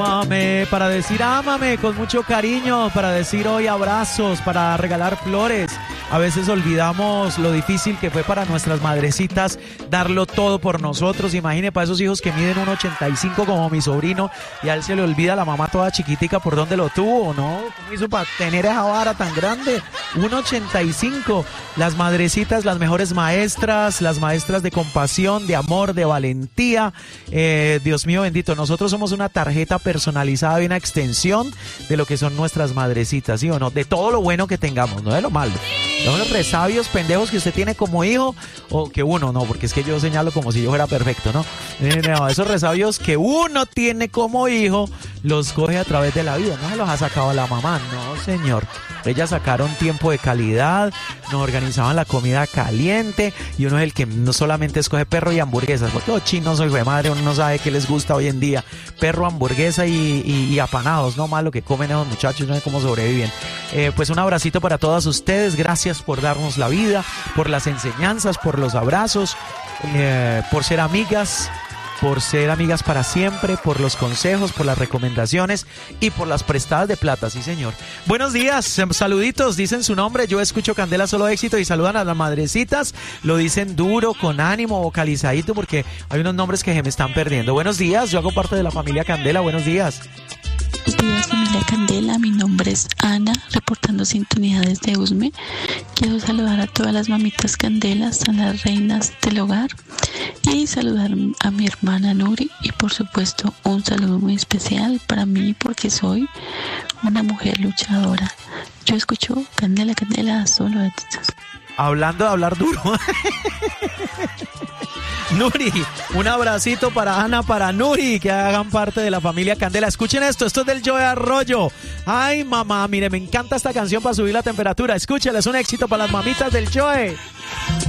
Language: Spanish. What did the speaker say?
Ámame, para decir ámame con mucho cariño, para decir hoy abrazos, para regalar flores. A veces olvidamos lo difícil que fue para nuestras madrecitas darlo todo por nosotros. Imagine para esos hijos que miden 1,85 como mi sobrino y a él se le olvida la mamá toda chiquitica por dónde lo tuvo, ¿no? ¿Cómo hizo para tener esa vara tan grande? 1,85. Las madrecitas, las mejores maestras, las maestras de compasión, de amor, de valentía. Dios mío bendito, nosotros somos una tarjeta personalizada y una extensión de lo que son nuestras madrecitas, ¿sí o no? De todo lo bueno que tengamos, no de lo malo. Los resabios pendejos que usted tiene como hijo, o que uno, no, porque es que yo señalo como si yo fuera perfecto, ¿no? No, esos resabios que uno tiene como hijo, los coge a través de la vida, no se los ha sacado la mamá, no señor. Ellas sacaron tiempo de calidad, nos organizaban la comida caliente y uno es el que no solamente escoge perro y hamburguesas, porque los chinos, hijo de madre, uno no sabe qué les gusta hoy en día. Perro, hamburguesa y apanados, no más lo que comen esos muchachos, no sé cómo sobreviven. Pues un abracito para todas ustedes, gracias por darnos la vida, por las enseñanzas, por los abrazos, por ser amigas para siempre, por los consejos, por las recomendaciones y por las prestadas de plata, sí señor. Buenos días, saluditos, dicen su nombre, yo escucho Candela Solo Éxito y saludan a las madrecitas, lo dicen duro, con ánimo, vocalizadito, porque hay unos nombres que se me están perdiendo. Buenos días, yo hago parte de la familia Candela, buenos días. Buenos días, familia Candela, mi nombre es Ana, reportando sintonía desde Usme. Quiero saludar a todas las mamitas Candelas, a las reinas del hogar y saludar a mi hermana Nuri y por supuesto un saludo muy especial para mí porque soy una mujer luchadora. Yo escucho Candela, Candela, Solo Éxitos. Hablando de hablar duro. Nuri, un abracito para Ana, para Nuri, que hagan parte de la familia Candela. Escuchen esto es del Joe Arroyo. Ay, mamá, mire, me encanta esta canción para subir la temperatura. Escúchenla, es un éxito para las mamitas del Joe.